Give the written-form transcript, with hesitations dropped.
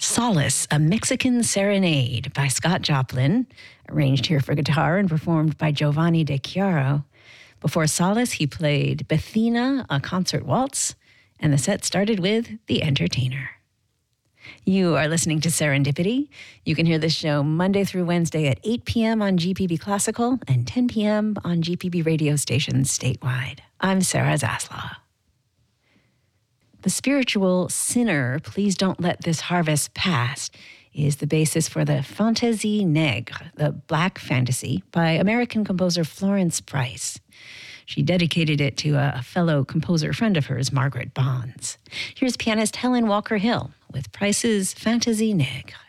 Solace, a Mexican Serenade by Scott Joplin, arranged here for guitar and performed by Giovanni De Chiaro. Before Solace, he played Bethina, a concert waltz, and the set started with The Entertainer. You are listening to Serendipity. You can hear this show Monday through Wednesday at 8 p.m. on GPB Classical and 10 p.m. on GPB radio stations statewide. I'm Sarah Zaslaw. The spiritual sinner, Please Don't Let This Harvest Pass, is the basis for the Fantaisie Nègre, the Black Fantasy, by American composer Florence Price. She dedicated it to a fellow composer friend of hers, Margaret Bonds. Here's pianist Helen Walker Hill with Price's Fantaisie Nègre.